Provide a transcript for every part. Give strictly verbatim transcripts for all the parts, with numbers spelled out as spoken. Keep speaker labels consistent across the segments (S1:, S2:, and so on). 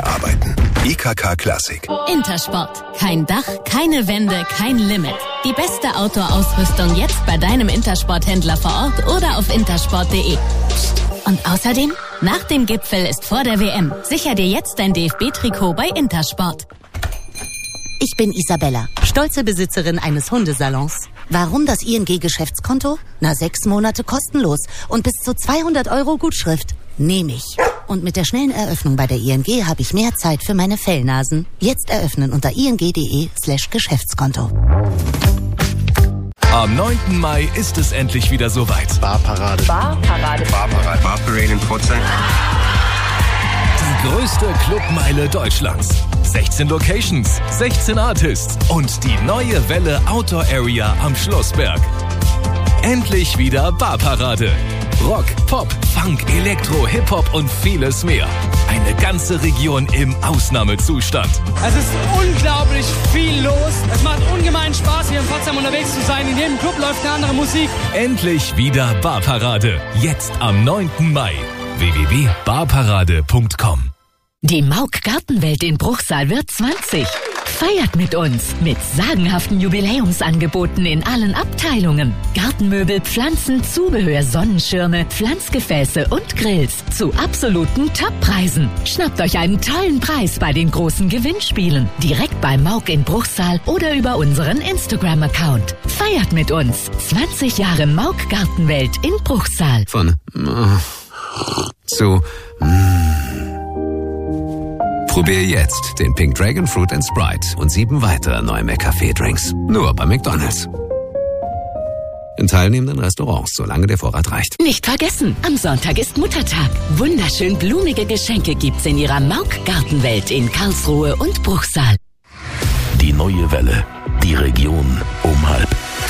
S1: wir arbeiten. I K K Klassik.
S2: Intersport. Kein Dach, keine Wände, kein Limit. Die beste Outdoor-Ausrüstung jetzt bei deinem Intersport-Händler vor Ort oder auf intersport punkt de. Und außerdem, nach dem Gipfel ist vor der W M. Sicher dir jetzt dein D F B-Trikot bei Intersport.
S3: Ich bin Isabella, stolze Besitzerin eines Hundesalons. Warum das I N G-Geschäftskonto? Na, sechs Monate kostenlos und bis zu zweihundert Euro Gutschrift. Nehme ich. Und mit der schnellen Eröffnung bei der I N G habe ich mehr Zeit für meine Fellnasen. Jetzt eröffnen unter ing punkt de slash Geschäftskonto.
S4: Am neunten Mai ist es endlich wieder soweit.
S5: Barparade.
S6: Barparade.
S5: Barparade. Barparade in Pforzheim.
S4: Die größte Clubmeile Deutschlands. sechzehn Locations, sechzehn Artists und die neue Welle Outdoor Area am Schlossberg. Endlich wieder Barparade. Rock, Pop, Funk, Elektro, Hip-Hop und vieles mehr. Eine ganze Region im Ausnahmezustand.
S7: Es ist unglaublich viel los. Es macht ungemein Spaß, hier in Pforzheim unterwegs zu sein. In jedem Club läuft eine andere Musik.
S4: Endlich wieder Barparade. Jetzt am neunten Mai. w w w punkt barparade punkt com.
S8: Die Mauk Gartenwelt in Bruchsal wird zwanzig. Feiert mit uns mit sagenhaften Jubiläumsangeboten in allen Abteilungen. Gartenmöbel, Pflanzen, Zubehör, Sonnenschirme, Pflanzgefäße und Grills zu absoluten Toppreisen. Schnappt euch einen tollen Preis bei den großen Gewinnspielen. Direkt bei Mauk in Bruchsal oder über unseren Instagram-Account. Feiert mit uns. zwanzig Jahre Mauk Gartenwelt in Bruchsal.
S9: Von äh, zu mh. Probier jetzt den Pink Dragon Fruit and Sprite und sieben weitere neue McCafé-Drinks. Nur bei McDonald's. In teilnehmenden Restaurants, solange der Vorrat reicht.
S8: Nicht vergessen, am Sonntag ist Muttertag. Wunderschön blumige Geschenke gibt's in ihrer Mauk Gartenwelt in Karlsruhe und Bruchsal.
S10: Die neue Welle. Die Region um halb.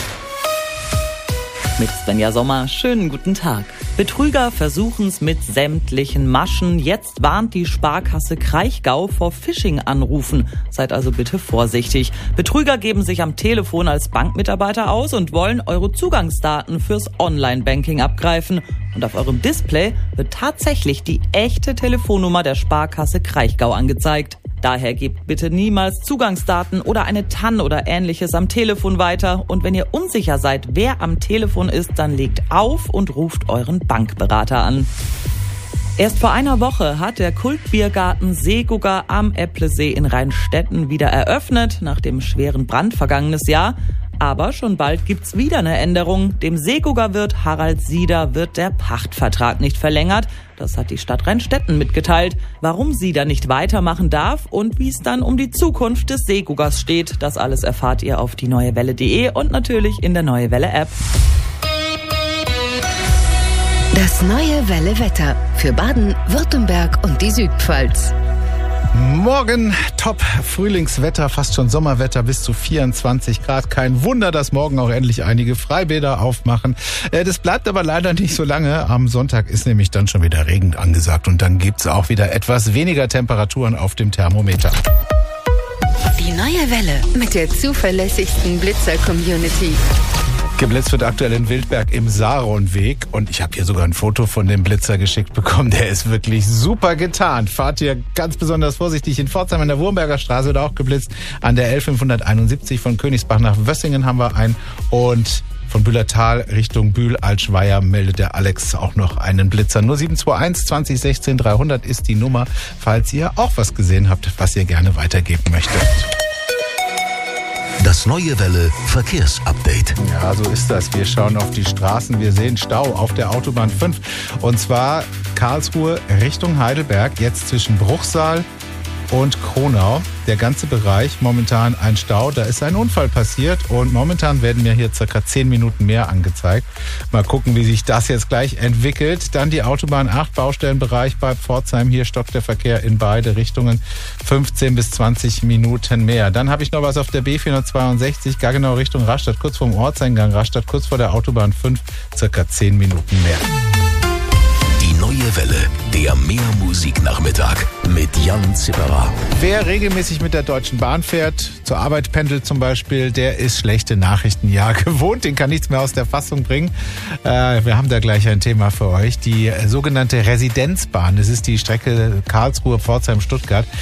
S11: Mit Svenja Sommer, schönen guten Tag. Betrüger versuchen's mit sämtlichen Maschen. Jetzt warnt die Sparkasse Kraichgau vor Phishing-Anrufen. Seid also bitte vorsichtig. Betrüger geben sich am Telefon als Bankmitarbeiter aus und wollen eure Zugangsdaten fürs Online-Banking abgreifen. Und auf eurem Display wird tatsächlich die echte Telefonnummer der Sparkasse Kraichgau angezeigt. Daher gebt bitte niemals Zugangsdaten oder eine T A N oder ähnliches am Telefon weiter. Und wenn ihr unsicher seid, wer am Telefon ist, dann legt auf und ruft euren Bankberater an. Erst vor einer Woche hat der Kultbiergarten Seegugger am Epplesee in Rheinstetten wieder eröffnet, nach dem schweren Brand vergangenes Jahr. Aber schon bald gibt's wieder eine Änderung. Dem Seeguggerwirt Harald Sieder wird der Pachtvertrag nicht verlängert. Das hat die Stadt Rheinstetten mitgeteilt. Warum Sieder nicht weitermachen darf und wie es dann um die Zukunft des Seeguggers steht, das alles erfahrt ihr auf die neue welle punkt de und natürlich in der Neue Welle App.
S12: Das Neue Welle Wetter für Baden, Württemberg und die Südpfalz.
S13: Morgen top Frühlingswetter, fast schon Sommerwetter, bis zu vierundzwanzig Grad. Kein Wunder, dass morgen auch endlich einige Freibäder aufmachen. Das bleibt aber leider nicht so lange. Am Sonntag ist nämlich dann schon wieder Regen angesagt und dann gibt's auch wieder etwas weniger Temperaturen auf dem Thermometer.
S12: Die Neue Welle mit der zuverlässigsten Blitzer-Community.
S13: Geblitzt wird aktuell in Wildberg im Saronweg und ich habe hier sogar ein Foto von dem Blitzer geschickt bekommen. Der ist wirklich super getarnt. Fahrt hier ganz besonders vorsichtig. In Pforzheim an der Wurmberger Straße wird auch geblitzt. An der L fünfhunderteinundsiebzig von Königsbach nach Wössingen haben wir einen und von Bühlertal Richtung Bühl-Altschweier meldet der Alex auch noch einen Blitzer. Nur sieben zwei eins zwanzig sechzehn dreihundert ist die Nummer, falls ihr auch was gesehen habt, was ihr gerne weitergeben möchtet.
S10: Das Neue Welle Verkehrsupdate.
S13: Ja, so ist das. Wir schauen auf die Straßen. Wir sehen Stau auf der Autobahn fünf. Und zwar Karlsruhe Richtung Heidelberg. Jetzt zwischen Bruchsal und Kronau. Der ganze Bereich momentan ein Stau. Da ist ein Unfall passiert und momentan werden mir hier circa zehn Minuten mehr angezeigt. Mal gucken, wie sich das jetzt gleich entwickelt. Dann die Autobahn acht, Baustellenbereich bei Pforzheim. Hier stockt der Verkehr in beide Richtungen. fünfzehn bis zwanzig Minuten mehr. Dann habe ich noch was auf der B vierhundertzweiundsechzig, Gaggenau Richtung Rastatt, kurz vorm Ortseingang Rastatt, kurz vor der Autobahn fünf, circa zehn Minuten mehr.
S10: Die Neue Welle, der Mehrmusiknachmittag mit Jan Zipperer.
S13: Wer regelmäßig mit der Deutschen Bahn fährt, zur Arbeit pendelt zum Beispiel, der ist schlechte Nachrichten ja gewohnt. Den kann nichts mehr aus der Fassung bringen. Äh, wir haben da gleich ein Thema für euch. Die sogenannte Residenzbahn, das ist die Strecke Karlsruhe, Pforzheim, Stuttgart.